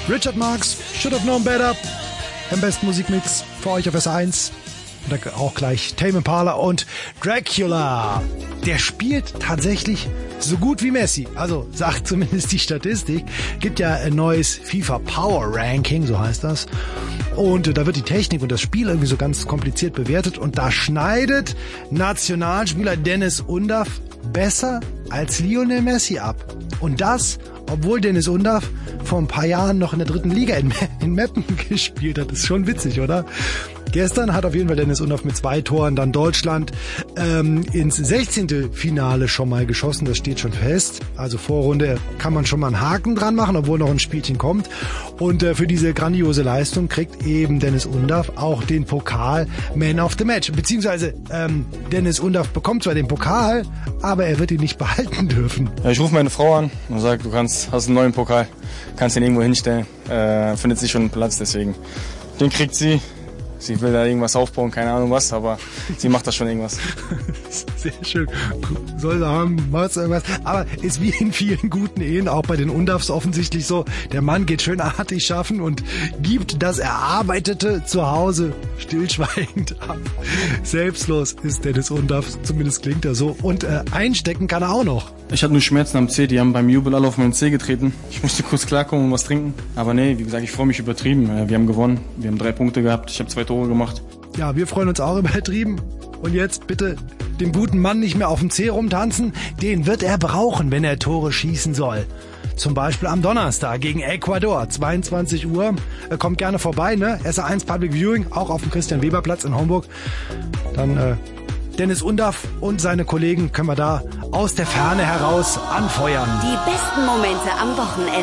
Richard Marx, Should Have Known Better. Im besten Musikmix für euch auf S1. Und dann auch gleich Tame Impala und Dracula. Der spielt tatsächlich so gut wie Messi. Also sagt zumindest die Statistik. Gibt ja ein neues FIFA Power Ranking, so heißt das. Und da wird die Technik und das Spiel irgendwie so ganz kompliziert bewertet. Und da schneidet Nationalspieler Dennis Undaff besser als Lionel Messi ab. Und das, obwohl Dennis Undaff vor ein paar Jahren noch in der 3. Liga in Meppen gespielt hat. Das ist schon witzig, oder? Gestern hat auf jeden Fall Dennis Undaff mit 2 Toren dann Deutschland ins 16. Finale schon mal geschossen. Das steht schon fest. Also Vorrunde kann man schon mal einen Haken dran machen, obwohl noch ein Spielchen kommt. Und für diese grandiose Leistung kriegt eben Dennis Undaff auch den Pokal Man of the Match. Beziehungsweise Dennis Undaff bekommt zwar den Pokal, aber er wird ihn nicht behalten dürfen. Ja, ich rufe meine Frau an und sage, du hast einen neuen Pokal, kannst ihn irgendwo hinstellen. Findet sich schon einen Platz, deswegen. Den kriegt sie. Sie will da irgendwas aufbauen, keine Ahnung was, aber sie macht das schon irgendwas. Sehr schön. Soll sie haben, macht irgendwas. Aber ist wie in vielen guten Ehen, auch bei den Undaffs offensichtlich so, der Mann geht schön artig schaffen und gibt das Erarbeitete zu Hause stillschweigend ab. Selbstlos ist Dennis Undaff, zumindest klingt er so. Und einstecken kann er auch noch. Ich hatte nur Schmerzen am Zeh, die haben beim Jubel alle auf meinen Zeh getreten. Ich musste kurz klarkommen und was trinken. Aber nee, wie gesagt, ich freue mich übertrieben. Wir haben gewonnen, wir haben 3 Punkte gehabt, ich habe 2 Tore gemacht. Ja, wir freuen uns auch übertrieben. Und jetzt bitte dem guten Mann nicht mehr auf dem Zeh rumtanzen. Den wird er brauchen, wenn er Tore schießen soll. Zum Beispiel am Donnerstag gegen Ecuador, 22 Uhr. Kommt gerne vorbei, ne? SA1 Public Viewing, auch auf dem Christian-Weber-Platz in Homburg. Dann Dennis Undaff und seine Kollegen können wir da aus der Ferne heraus anfeuern. Die besten Momente am Wochenende.